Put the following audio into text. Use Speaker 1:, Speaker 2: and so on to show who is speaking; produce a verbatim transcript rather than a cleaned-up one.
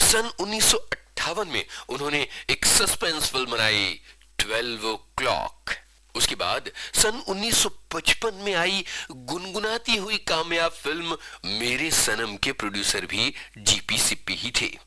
Speaker 1: सन उन्नीस सौ अट्ठावन में उन्होंने एक सस्पेंस फिल्म बनाई ट्वेल्व ओ क्लॉक। उसके बाद सन उन्नीस सौ पचपन में आई गुनगुनाती हुई कामयाब फिल्म मेरे सनम के प्रोड्यूसर भी जीपी सिप्पी ही थे।